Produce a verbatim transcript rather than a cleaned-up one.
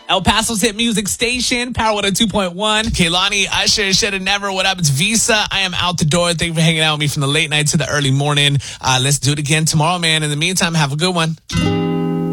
El Paso's hit music station, Power one oh two point one. Kaylani, I should should have never. What up? It's Visa. I am out the door. Thank you for hanging out with me from the late night to the early morning. Uh, let's do it again tomorrow, man. In the meantime, have a good one.